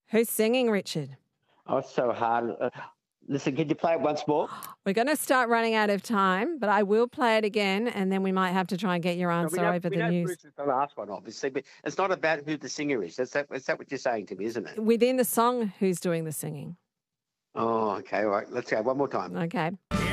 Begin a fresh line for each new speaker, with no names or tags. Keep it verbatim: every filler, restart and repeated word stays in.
Who's singing, Richard?
Oh, it's so hard. Uh, listen, can you play it once more?
We're going to start running out of time, but I will play it again, and then we might have to try and get your
No,
answer
we know,
over
we
the
know
news.
Bruce is the last one, obviously, but it's not about who the singer is. That's that, is that what you're saying to me, isn't it?
Within the song, who's doing the singing?
Oh, okay, all right. Let's go one more time.
Okay.